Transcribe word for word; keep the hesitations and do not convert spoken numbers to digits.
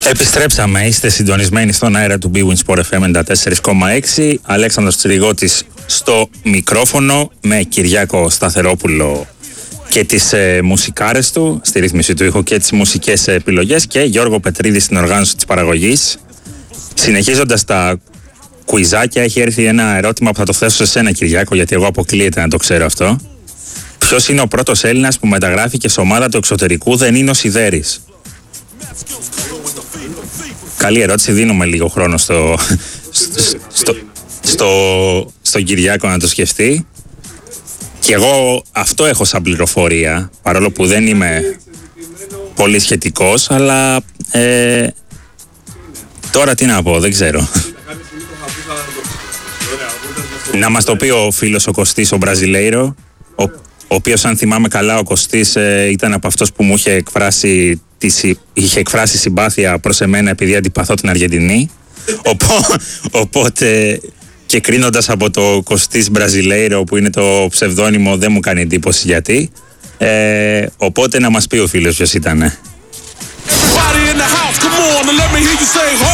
Επιστρέψαμε, είστε συντονισμένοι στον αέρα του Bwin Sport εφ εμ ενενήντα τέσσερα κόμμα έξι. Αλέξανδρος Τσιριγώτης στο μικρόφωνο, με Κυριάκο Σταθερόπουλο και τις ε, μουσικάρες του, στη ρύθμιση του ήχου και τις μουσικές επιλογές, και Γιώργο Πετρίδη στην οργάνωση της παραγωγής. Συνεχίζοντας τα κουιζάκια, έχει έρθει ένα ερώτημα που θα το θέσω σε σένα, Κυριάκο, γιατί εγώ αποκλείεται να το ξέρω αυτό. Ποιος είναι ο πρώτος Έλληνας που μεταγράφηκε σε ομάδα του εξωτερικού δεν είναι ο Σιδέρης? Καλή ερώτηση, δίνουμε λίγο χρόνο στο, στο, στο, στο, στον Κυριάκο να το σκεφτεί. Και εγώ αυτό έχω σαν πληροφορία, παρόλο που δεν είμαι πολύ σχετικός, αλλά ε, τώρα τι να πω, δεν ξέρω. Να μας το πει ο φίλος ο Κωστής, ο Μπραζιλέιρο, ο, ο οποίος, αν θυμάμαι καλά, ο Κωστής ε, ήταν από αυτός που μου είχε εκφράσει, της, είχε εκφράσει συμπάθεια προς εμένα επειδή αντιπαθώ την Αργεντινή. Οπό, οπότε, και κρίνοντας από το Κωστής Μπραζιλέιρο, που είναι το ψευδόνυμο, δεν μου κάνει εντύπωση γιατί. Ε, οπότε να μας πει ο φίλος ποιος ήτανε.